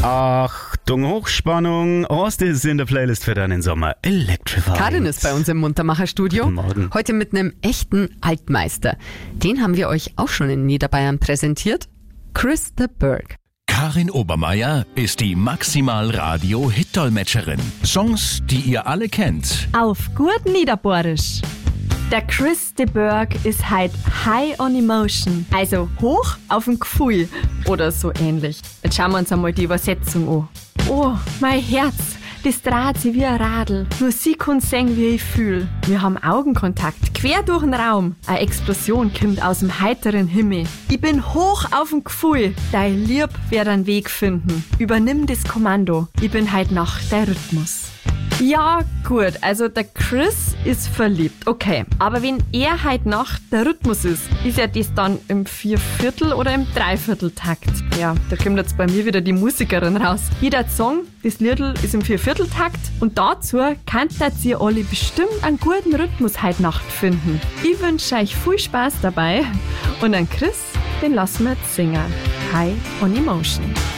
Achtung, Hochspannung. Horst ist in der Playlist für deinen Sommer. Electrified. Karin ist bei uns im Muntermacher-Studio. Guten Morgen. Heute mit einem echten Altmeister. Den haben wir euch auch schon in Niederbayern präsentiert. Chris de Burgh. Karin Obermeier ist die Maximal-Radio-Hit-Dolmetscherin. Songs, die ihr alle kennt. Auf gut Niederbohrisch. Der Chris de Burgh ist halt high on emotion, also hoch auf dem Gefühl oder so ähnlich. Jetzt schauen wir uns einmal die Übersetzung an. Oh, mein Herz, das dreht sich wie ein Radl. Nur sie kann sehen, wie ich fühl. Wir haben Augenkontakt, quer durch den Raum. Eine Explosion kommt aus dem heiteren Himmel. Ich bin hoch auf dem Gefühl. Dein Lieb wird einen Weg finden. Übernimm das Kommando. Ich bin halt noch der Rhythmus. Ja, gut, also der Chris ist verliebt, okay. Aber wenn er halt noch der Rhythmus ist ja das dann im 4/4 oder im 3/4-Takt? Ja, da kommt jetzt bei mir wieder die Musikerin raus. Jeder Song, das Liedl ist im 4/4-Takt und dazu kanntet ihr alle bestimmt einen guten Rhythmus heute Nacht finden. Ich wünsche euch viel Spaß dabei und an Chris, den lassen wir jetzt singen. High on Emotion.